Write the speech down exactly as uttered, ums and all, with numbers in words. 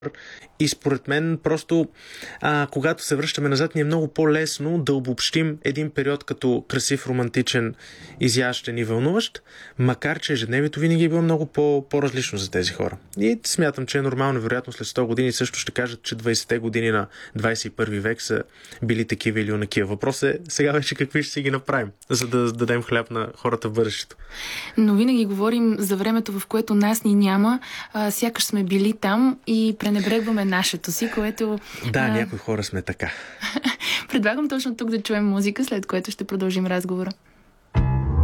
И според мен просто а, когато се връщаме назад, ни е много по-лесно да обобщим един период като красив, романтичен, изящен и вълнуващ, макар че ежедневието винаги е било много по- по-различно за тези хора. И смятам, че е нормално, вероятно след сто години също ще кажат, че двайсетте години на двайсет и първи век са били такива или онакива. Въпрос е сега вече какви ще си ги направим, за да дадем хляб на хората в бъдещето. Но винаги говорим за времето, в което нас ни няма, а, сякаш сме били там и пренебрегваме нашето си, което... Да, а... някои хора сме така. Предлагам точно тук да чуем музика, след което ще продължим разговора.